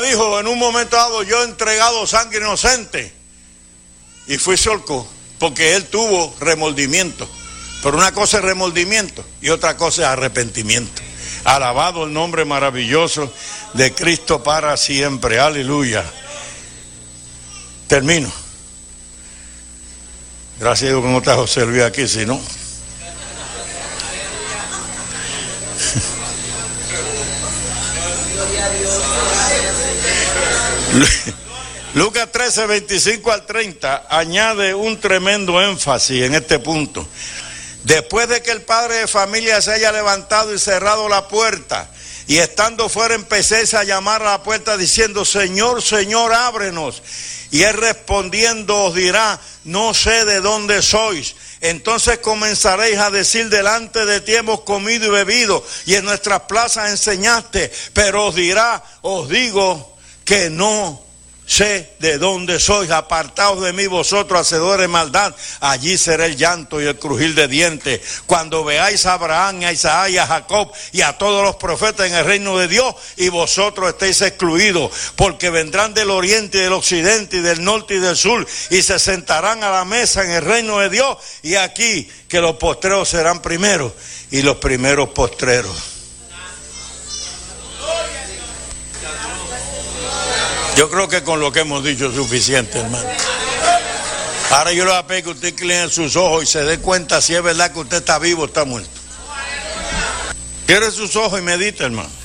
dijo en un momento dado: yo he entregado sangre inocente. Y fue y se ahorcó, porque él tuvo remordimiento. Pero una cosa es remordimiento y otra cosa es arrepentimiento. Alabado el nombre maravilloso de Cristo para siempre. Aleluya. Termino. Gracias a Dios que no está José Luis aquí, si no. Lucas 13, 25 al 30 añade un tremendo énfasis en este punto. Después de que el padre de familia se haya levantado y cerrado la puerta, y estando fuera empecéis a llamar a la puerta diciendo: Señor, Señor, ábrenos. Y él respondiendo os dirá: no sé de dónde sois. Entonces comenzaréis a decir: delante de ti hemos comido y bebido, y en nuestras plazas enseñaste. Pero os dirá: os digo que no sé de dónde sois, apartaos de mí vosotros hacedores de maldad. Allí será el llanto y el crujir de dientes, cuando veáis a Abraham, a Isaac y a Jacob y a todos los profetas en el reino de Dios, y vosotros estéis excluidos, porque vendrán del oriente y del occidente y del norte y del sur, y se sentarán a la mesa en el reino de Dios. Y aquí que los postreros serán primeros y los primeros postreros. Yo creo que con lo que hemos dicho es suficiente, hermano. Ahora yo le voy a pedir que usted incline sus ojos y se dé cuenta si es verdad que usted está vivo o está muerto. Cierre sus ojos y medite, hermano.